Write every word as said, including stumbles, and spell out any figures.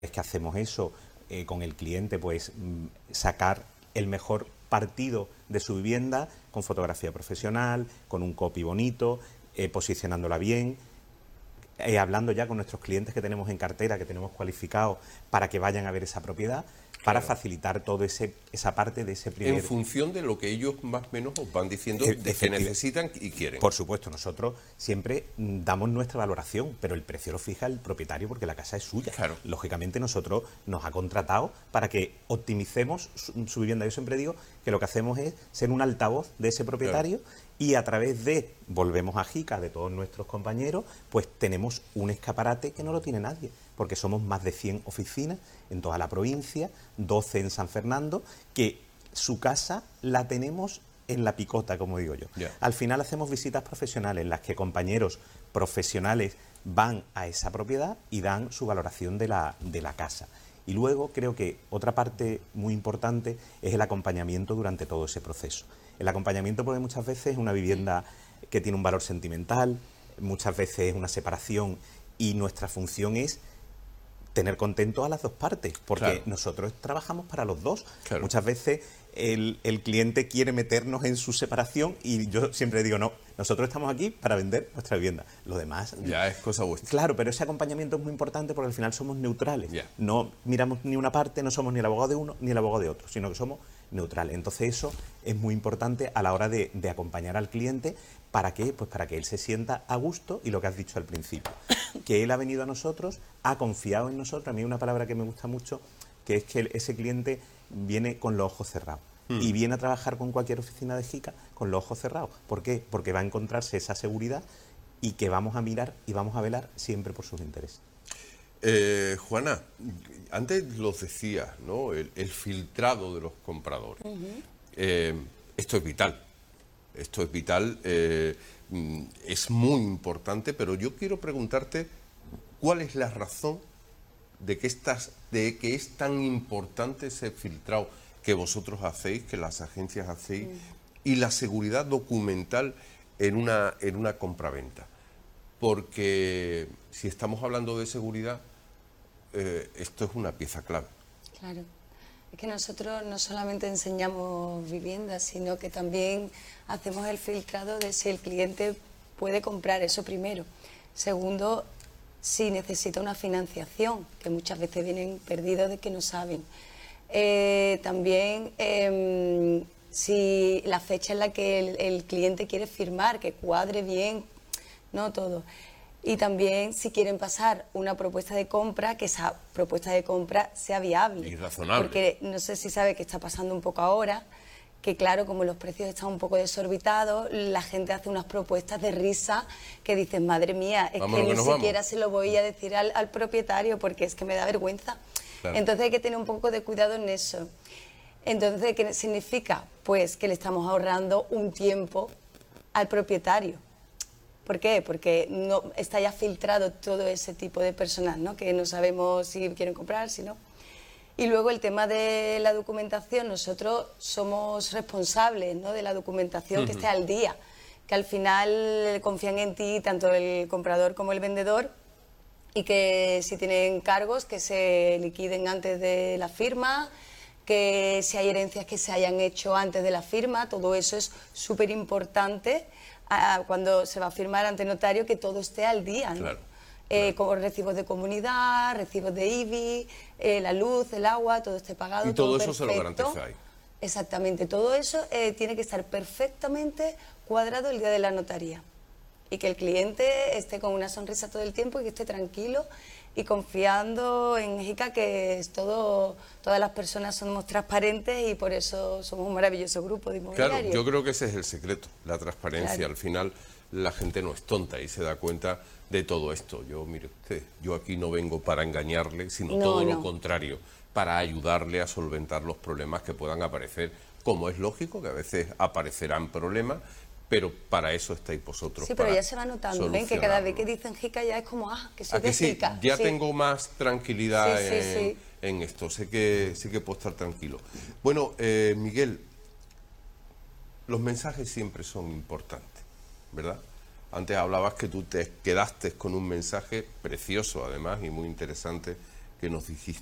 que hacemos eso eh, con el cliente, pues sacar el mejor partido de su vivienda con fotografía profesional, con un copy bonito, eh, posicionándola bien, eh, hablando ya con nuestros clientes que tenemos en cartera, que tenemos cualificados para que vayan a ver esa propiedad, para Claro. facilitar toda esa parte de ese primer... En función de lo que ellos más o menos os van diciendo Eh, de que necesitan y quieren. Por supuesto, nosotros siempre mm, damos nuestra valoración, pero el precio lo fija el propietario porque la casa es suya. Claro. Lógicamente nosotros nos ha contratado para que optimicemos su, su vivienda. Yo siempre digo que lo que hacemos es ser un altavoz de ese propietario, claro, y a través de, volvemos a Jica, de todos nuestros compañeros, pues tenemos un escaparate que no lo tiene nadie, porque somos más de cien oficinas en toda la provincia, doce en San Fernando, que su casa la tenemos en la picota, como digo yo. Yeah. Al final hacemos visitas profesionales en las que compañeros profesionales van a esa propiedad y dan su valoración de la, de la casa. Y luego creo que otra parte muy importante es el acompañamiento durante todo ese proceso. El acompañamiento, porque muchas veces es una vivienda que tiene un valor sentimental, muchas veces es una separación, y nuestra función es tener contento a las dos partes, porque claro, nosotros trabajamos para los dos. Claro. Muchas veces el, el cliente quiere meternos en su separación y yo siempre digo, no, nosotros estamos aquí para vender nuestra vivienda. Lo demás... Ya es cosa vuestra. Claro, pero ese acompañamiento es muy importante porque al final somos neutrales. Yeah. No miramos ni una parte, no somos ni el abogado de uno ni el abogado de otro, sino que somos neutrales. Entonces eso es muy importante a la hora de, de acompañar al cliente. ¿Para qué? Pues para que él se sienta a gusto y lo que has dicho al principio, que él ha venido a nosotros, ha confiado en nosotros. A mí hay una palabra que me gusta mucho, que es que ese cliente viene con los ojos cerrados mm. y viene a trabajar con cualquier oficina de Jica con los ojos cerrados. ¿Por qué? Porque va a encontrarse esa seguridad y que vamos a mirar y vamos a velar siempre por sus intereses. Eh, Juana, antes los decías, ¿no? El, el filtrado de los compradores. Uh-huh. eh, esto es vital. Esto es vital, eh, es muy importante, pero yo quiero preguntarte cuál es la razón de que, estas, de que es tan importante ese filtrado que vosotros hacéis, que las agencias hacéis, mm. y la seguridad documental en una, en una compraventa. Porque si estamos hablando de seguridad, eh, esto es una pieza clave. Claro. Es que nosotros no solamente enseñamos viviendas, sino que también hacemos el filtrado de si el cliente puede comprar, eso primero. Segundo, si necesita una financiación, que muchas veces vienen perdidos de que no saben. Eh, también eh, si la fecha en la que el, el cliente quiere firmar, que cuadre bien, no todo. Y también si quieren pasar una propuesta de compra, que esa propuesta de compra sea viable. Y razonable. Porque no sé si sabe que está pasando un poco ahora, que claro, como los precios están un poco desorbitados, la gente hace unas propuestas de risa que dicen, madre mía, es Vámonos que que ni siquiera vamos. se lo voy a decir al, al propietario porque es que me da vergüenza. Claro. Entonces hay que tener un poco de cuidado en eso. Entonces, ¿qué significa? Pues que le estamos ahorrando un tiempo al propietario. ¿Por qué? Porque no está ya filtrado todo ese tipo de personal, ¿no? Que no sabemos si quieren comprar, si no. Y luego el tema de la documentación, nosotros somos responsables, ¿no? De la documentación, uh-huh, que esté al día, que al final confían en ti tanto el comprador como el vendedor, y que si tienen cargos que se liquiden antes de la firma, que si hay herencias que se hayan hecho antes de la firma, todo eso es súper importante cuando se va a firmar ante notario, que todo esté al día, ¿no? Claro, eh, claro. Como recibos de comunidad, recibos de I B I, eh, la luz, el agua, todo esté pagado. Y todo, todo eso perfecto. Se lo garantizáis. Exactamente, todo eso eh, tiene que estar perfectamente cuadrado el día de la notaría. Y que el cliente esté con una sonrisa todo el tiempo y que esté tranquilo y confiando en Jica, que es todo, todas las personas somos transparentes y por eso somos un maravilloso grupo de inmobiliarios. Claro, yo creo que ese es el secreto, la transparencia. Claro. Al final la gente no es tonta y se da cuenta de todo esto. Yo, mire usted, yo aquí no vengo para engañarle, sino no, todo no. lo contrario, para ayudarle a solventar los problemas que puedan aparecer. Como es lógico que a veces aparecerán problemas, pero para eso estáis vosotros. Sí, pero ya se va notando, ¿ven? Que cada vez que dicen Jica ya es como, ah, que soy ¿A de que sí? Jica. Ya sí. tengo más tranquilidad sí, sí, en, sí. en esto, sé que, sé que puedo estar tranquilo. Bueno, eh, Miguel, los mensajes siempre son importantes, ¿verdad? Antes hablabas que tú te quedaste con un mensaje precioso, además, y muy interesante, que nos dijiste.